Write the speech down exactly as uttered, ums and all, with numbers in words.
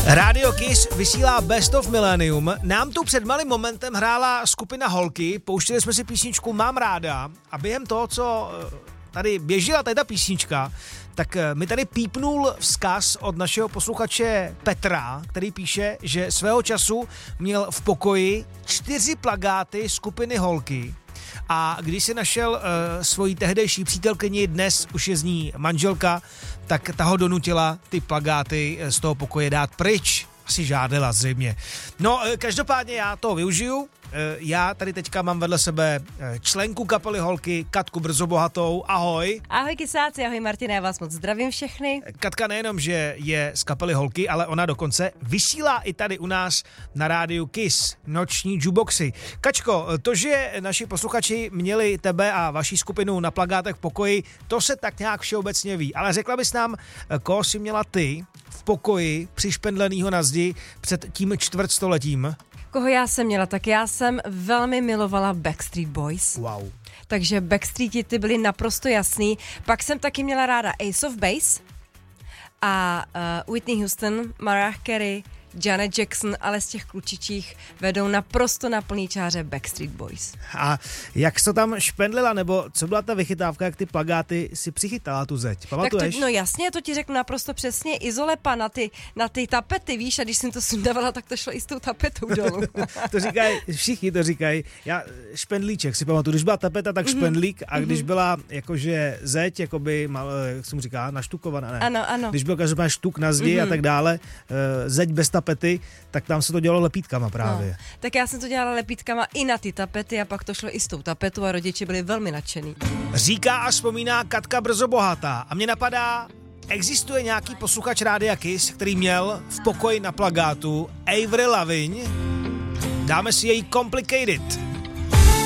Radio Kiss vysílá Best of Millennium. Nám tu před malým momentem hrála skupina Holky, pouštěli jsme si písničku Mám ráda a během toho, co tady běžela tady ta písnička, tak mi tady pípnul vzkaz od našeho posluchače Petra, který píše, že svého času měl v pokoji čtyři plakáty skupiny Holky. A když si našel uh, svoji tehdejší přítelkyni, dnes už je z ní manželka, tak ta ho donutila ty plakáty z toho pokoje dát pryč. Asi žádala zřejmě. No, každopádně já to využiju. Já tady teďka mám vedle sebe členku kapely Holky, Katku Brzobohatou. Ahoj. Ahoj kysáci, ahoj Martina, já vás moc zdravím všechny. Katka nejenom, že je z kapely Holky, ale ona dokonce vysílá i tady u nás na rádiu Kiss noční jukeboxy. Kačko, to, že naši posluchači měli tebe a vaší skupinu na plakátech v pokoji, to se tak nějak všeobecně ví. Ale řekla bys nám, koho jsi měla ty v pokoji přišpendlenýho na zdi před tím čtvrtstoletím? Koho já jsem měla? Tak já jsem velmi milovala Backstreet Boys. Wow. Takže Backstreeti ty byly naprosto jasný. Pak jsem taky měla ráda Ace of Base a uh, Whitney Houston, Mariah Carey, Janet Jackson, ale z těch klučičích vedou naprosto na plný čáře Backstreet Boys. A jak jsi to tam špendlila, nebo co byla ta vychytávka, jak ty plakáty si přichytala tu zeď? Pamatuješ? Tak to, no jasně, to ti řeknu naprosto přesně. Izolepa na ty, na ty tapety, víš, a když jsem to sundavala, tak to šlo i s tou tapetou dolů. To říkají, všichni to říkají. Já špendlíček si pamatuju, když byla tapeta, tak mm-hmm. špendlík a když mm-hmm. byla jakože zeď, jakoby, jak se mu říká, naštukovaná, ne? Ano, ano. Když byl každopádně štuk na zdi mm-hmm. a tak dále, zeď bez tapety, tak tam se to dělalo lepítkama právě. No, tak já jsem to dělala lepítkama i na ty tapety a pak to šlo i s tou tapetou a rodiče byli velmi nadšený. Říká a vzpomíná Katka Brzobohatá a mě napadá, existuje nějaký posluchač Rádia Kiss, který měl v pokoji na plakátu Avril Lavigne? Dáme si její Complicated.